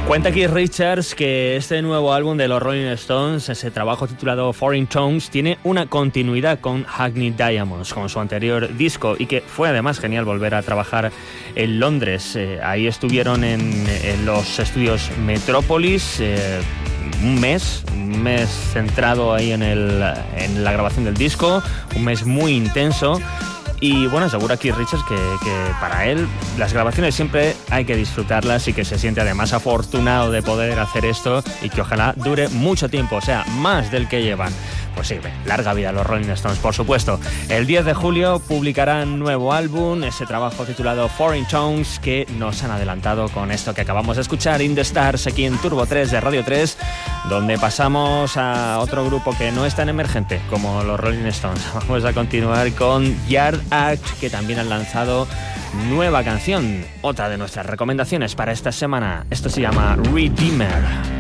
Cuenta Keith Richards que este nuevo álbum de los Rolling Stones, ese trabajo titulado Foreign Tongues, tiene una continuidad con Hackney Diamonds, con su anterior disco, y que fue además genial volver a trabajar en Londres. Ahí estuvieron en los estudios Metrópolis, un mes centrado ahí en la grabación del disco, un mes muy intenso. Y bueno, asegura Keith Richards que para él las grabaciones siempre hay que disfrutarlas y que se siente además afortunado de poder hacer esto y que ojalá dure mucho tiempo, o sea, más del que llevan. Pues sí, larga vida a los Rolling Stones, por supuesto. El 10 de julio publicarán nuevo álbum, ese trabajo titulado Foreign Tongues, que nos han adelantado con esto que acabamos de escuchar, In The Stars, aquí en Turbo 3 de Radio 3, donde pasamos a otro grupo que no es tan emergente como los Rolling Stones. Vamos a continuar con Yard Act, que también han lanzado nueva canción, otra de nuestras recomendaciones para esta semana. Esto se llama Redeemer.